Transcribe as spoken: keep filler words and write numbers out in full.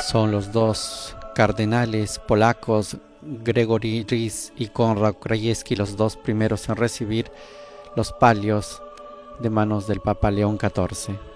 son los dos cardenales polacos, Gregory Rys y Konrad Krajewski, los dos primeros en recibir los palios de manos del Papa León catorce.